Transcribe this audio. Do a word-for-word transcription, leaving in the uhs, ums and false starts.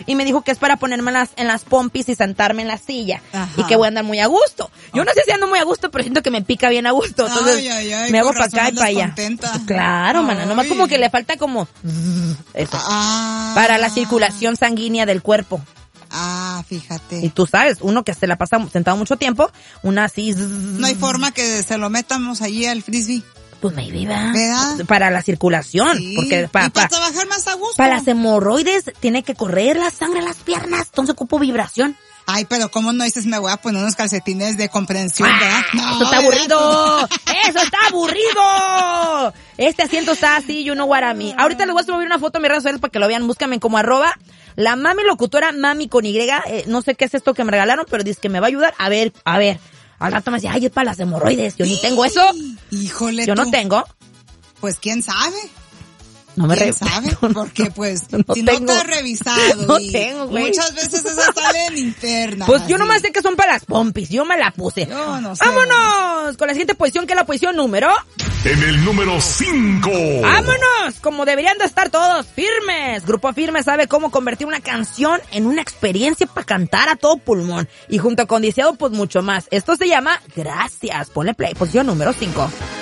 y me dijo que es para ponerme en las, en las pompis y sentarme en la silla. Ajá. Y que voy a andar muy a gusto. Yo no sé si ando muy a gusto, pero siento que me pica bien a gusto. Entonces ay, ay, ay, me hago para acá y para allá. Contenta. Claro, mana, nomás como que le falta como eso. Ah. Para la circulación sanguínea del cuerpo. Ah, fíjate. Y tú sabes, uno que se la pasa sentado mucho tiempo, una así. No hay forma que se lo metamos allí al frisbee. Pues me viva. ¿Verdad? Para la circulación. Sí. Porque pa, y para pa, trabajar más a gusto. Para las hemorroides tiene que correr la sangre a las piernas. Entonces ocupo vibración. Ay, pero ¿cómo no dices me voy a poner unos calcetines de comprensión, ah, verdad? No, eso está aburrido. Eso está aburrido. Este asiento está así, you know what I mean. Ahorita les voy a subir una foto a mis redes sociales para que lo vean. Búscame como arroba la mami locutora, mami con Y. Eh, no sé qué es esto que me regalaron, pero dice que me va a ayudar. A ver, a ver. Al rato me decía, ay, es para las hemorroides. Yo ni tengo eso. Híjole, Yo tú. no tengo. Pues quién sabe. No me ¿Quién re... sabe? No, Porque pues, no si tengo. no te has revisado. No y tengo, güey. Muchas veces esas salen internas. Pues yo así. nomás sé que son para las pompis. Yo me la puse. Yo no sé. ¡Vámonos! Con la siguiente posición, que es la posición número... En el número cinco. ¡Vámonos! Como deberían de estar todos, firmes. Grupo Firme sabe cómo convertir una canción en una experiencia para cantar a todo pulmón. Y junto con Deseado, pues mucho más. Esto se llama Gracias. Ponle play, posición número cinco.